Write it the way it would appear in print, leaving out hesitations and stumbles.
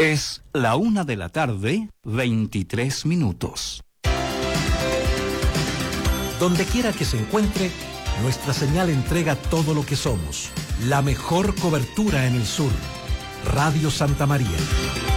Es la 1:23 PM. Donde quiera que se encuentre, nuestra señal entrega todo lo que somos. La mejor cobertura en el sur. Radio Santa María.